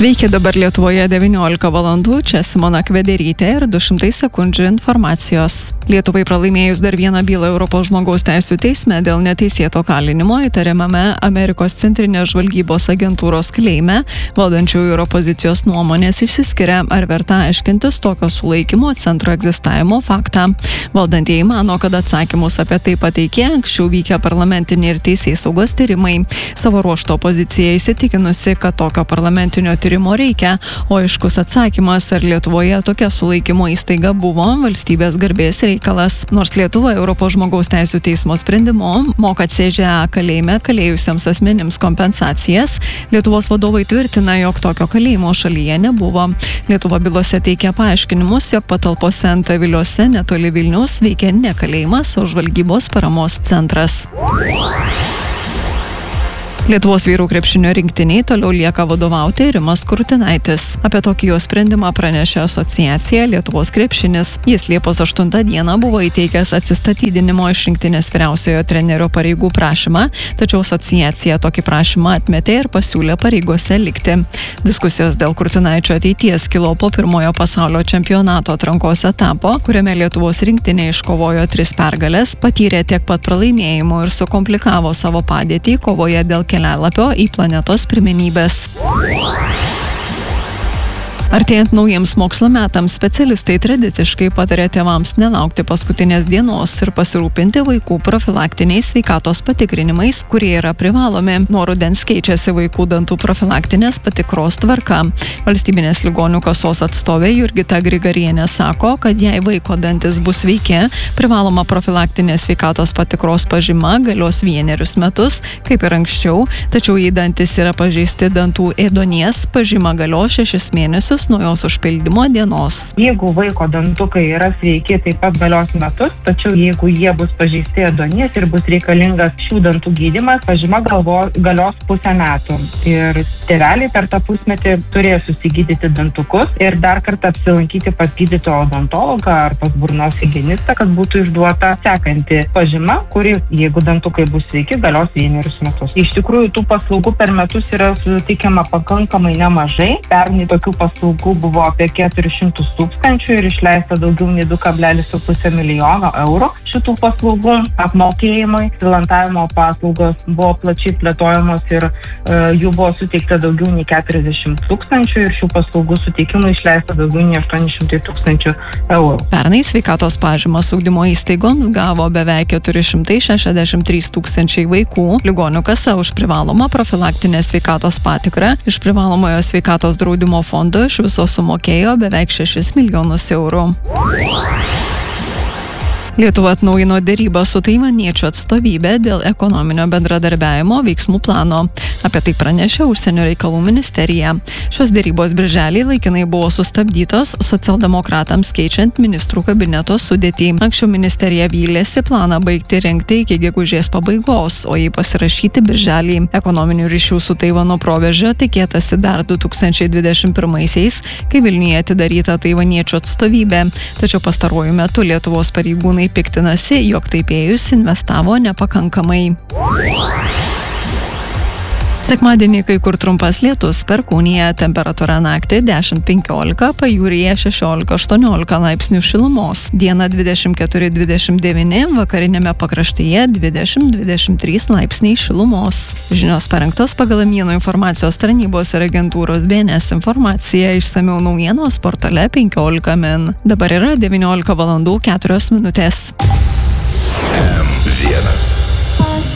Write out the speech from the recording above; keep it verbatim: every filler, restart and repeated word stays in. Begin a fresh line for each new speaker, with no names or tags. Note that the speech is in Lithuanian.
Sveiki, dabar Lietuvoje devyniolika valandų, čia Simona Kvederytė ir du šimtai sekundžių informacijos. Lietuvai pralaimėjus dar vieną bylą Europos žmogaus teisių teisme dėl neteisėto kalinimo įtariamame Amerikos centrinės žvalgybos agentūros kalėjime, valdančiųjų ir opozicijos nuomonės išsiskiria, ar verta aiškintis tokio sulaikymo centro egzistavimo faktą. Valdantieji mano, kad atsakymus apie tai pateikė anksčiau vykę parlamentiniai ir teisėsaugos tyrimai. Savo ruožto opozicija įsitikinusi, kad tokio parlamentinio tyrimo reikia, o aiškus atsakymas, ar Lietuvoje tokia sulaikymo įstaiga buvo, valstybės garbės reikalas. Nors Lietuva Europos žmogaus teisių teismo sprendimu moka C Ž A kalėjime kalėjusiems asmenims kompensacijas, Lietuvos vadovai tvirtina, jog tokio kalėjimo šalyje nebuvo. Lietuva bylose teikia paaiškinimus, jog patalpose Antaviliuose netoli Vilniaus veikia ne kalėjimas, o žvalgybos paramos centras. Lietuvos vyrų krepšinio rinktiniai toliau lieka vadovauti Rimas Kurtinaitis. Apie tokį jo sprendimą pranešė asociacija Lietuvos krepšinis. Jis Liepos aštuntą dieną buvo įteikęs atsistatydinimo iš rinktinės vyriausiojo trenerio pareigų prašymą, tačiau asociacija tokį prašymą atmetė ir pasiūlė pareigose likti. Diskusijos dėl Kurtinaičio ateities kilo po pirmojo pasaulio čempionato atrankos etapo, kuriame Lietuvos rinktinė iškovojo tris pergales, patyrė tiek pat pralaimėjimų ir sukomplikavo savo padėtį kovoje dėl kelialapio į planetos pirmenybės. Artėjant naujiems mokslo metams, specialistai tradiciškai patarė tėvams nelaukti paskutinės dienos ir pasirūpinti vaikų profilaktiniais sveikatos patikrinimais, kurie yra privalomi. Nuo rudens keičiasi vaikų dantų profilaktinės patikros tvarka. Valstybinės ligonių kasos atstovė Jurgita Grigarienė sako, kad jei vaiko dantis bus sveiki, privaloma profilaktinės sveikatos patikros pažyma galios vienerius metus, kaip ir anksčiau, tačiau jei dantis yra pažeisti dantų ėduonies, pažyma galios šešis mėnesius nuo jos užpildymo dienos.
Jeigu vaiko dantukai yra sveiki, taip pat galios metus, tačiau jeigu jie bus pažeisti ėduonies ir bus reikalingas šių dantų gydymas, pažyma galvo, galios pusę metų. Ir tėveliai per tą pusmetį turės susigydyti dantukus ir dar kartą apsilankyti pas gydytojo odontologą ar pas burnos higienistą, kad būtų išduota sekanti pažyma, kuri, jeigu dantukai bus sveiki, galios vienerius metus. Iš tikrųjų, tų paslaugų per metus yra suteikiama pakankamai nemažai. Pernai tokių paslaugų buvo apie keturis šimtus tūkstančių ir išleista daugiau nei du kablelis penki milijono eurų šitų paslaugų apmokėjimui. Filantavimo paslaugos buvo plačiai plėtojamos ir e, jų buvo suteikta daugiau nei keturiasdešimt tūkstančių ir šių paslaugų suteikimui išleista daugiau nei aštuoni šimtai tūkstančių eurų.
Pernai sveikatos pažymas ugdymo įstaigoms gavo beveik keturi šimtai šešiasdešimt trys tūkstančiai vaikų. Ligonių kasa už privalomą profilaktinę sveikatos patikrą iš privalomojo sveikatos draudimo fondo iš viso sumokėjo beveik šešis milijonus eurų. Lietuva atnaujino derybą su taivaniečių atstovybė dėl ekonominio bendradarbiavimo veiksmų plano. Apie tai pranešė Užsienio reikalų ministerija. Šios derybos birželį laikinai buvo sustabdytos socialdemokratams keičiant ministrų kabineto sudėtį. Anksčiau ministerija vylėsi planą baigti rengti iki gegužės pabaigos, o jį pasirašyti birželį. Ekonominių ryšių su Taivano proveržio tikėtasi dar du tūkstančiai dvidešimt pirmaisiais, kai Vilniuje atidaryta taivaniečių atstovybė. Tačiau pastaruoju metu Lietuvos pareigūnai piktinasi, jog Taipėjus investavo nepakankamai. Sekmadienį kai kur trumpas lietus, Perkūnija, temperatūra naktį dešimt penkiolika, pajūryje šešiolika aštuoniolika laipsnių šilumos, dieną dvidešimt keturi dvidešimt devyni, vakarinėme pakraštyje dvidešimt dvidešimt trys laipsniai šilumos. Žinios parengtos pagal Naujienų informacijos tarnybos ir agentūros B N S informacija, išsamiau naujienos portale penkiolika min. Dabar yra devyniolika valandų keturios minutės.
M vienas.